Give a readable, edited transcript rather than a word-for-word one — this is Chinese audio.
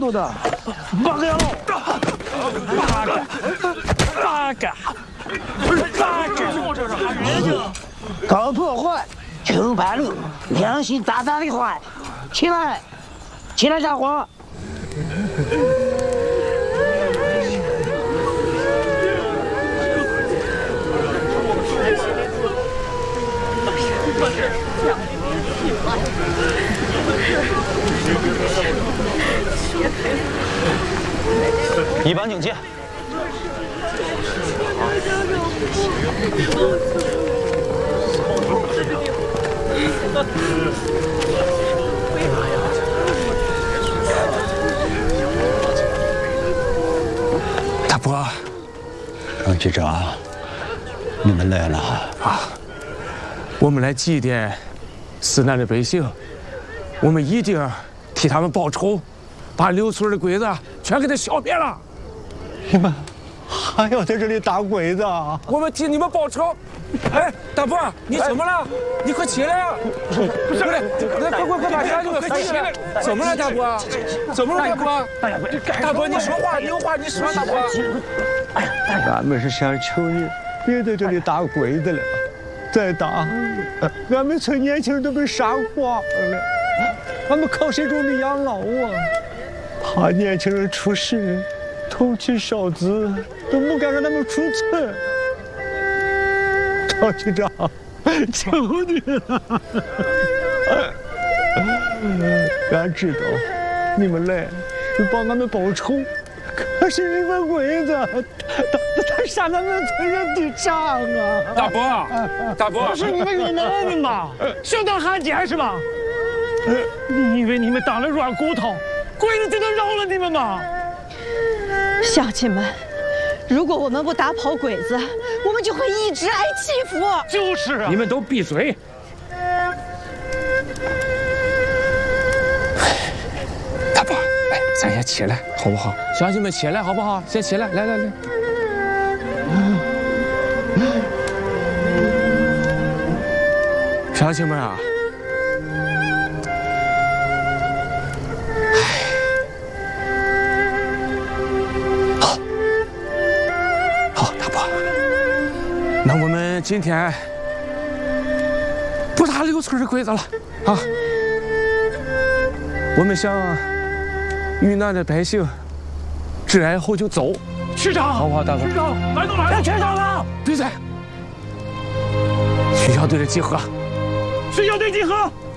住的，八个八个，搞破坏，臭半路，良心大大的坏，起来，起来，家伙！ 一般警戒。 大伯， 局长，你们来了啊！我们来祭奠死难的百姓，我们一定替他们报仇，把刘村的鬼子全给他消灭了。 你们还要在这里打鬼子啊？ 我们替你们报仇。哎，大伯，你怎么了？你快起来呀！不是，来，快把家伙扶起来！怎么了，大伯？怎么了，大伯？大伯，你说话，你有话你说，大伯。 俺们是想求你别在这里打鬼子了，再打，俺们村年轻人都被杀光了，俺们靠谁种地养老啊？怕年轻人出事，投妻烧子都不敢让他们出村。赵局长，求你了！俺知道你们来是帮俺们报仇，可是你们鬼子他杀咱们村人的账啊！ 大伯， 不是你们有毛病吧？想当汉奸是吧？你以为你们当了软骨头，鬼子就能饶了你们吗？ 乡亲们，如果我们不打跑鬼子，我们就会一直挨欺负。 就是啊！ 你们都闭嘴！大伯，哎，咱先起来好不好？乡亲们起来好不好？先起来，来。乡亲们啊！好，大伯，那我们今天不打刘村的鬼子了啊！我们向遇难的百姓致哀后就走。 区长， 好不好，大伯？ 区长，来都来了，区长了！ 闭嘴！徐小队的集合。 徐小队集合。